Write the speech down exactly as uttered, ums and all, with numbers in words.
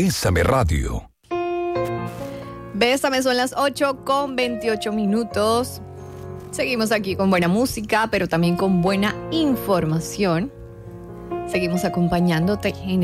Bésame Radio. Bésame, son las ocho con veintiocho minutos. Seguimos aquí con buena música, pero también con buena información. Seguimos acompañándote en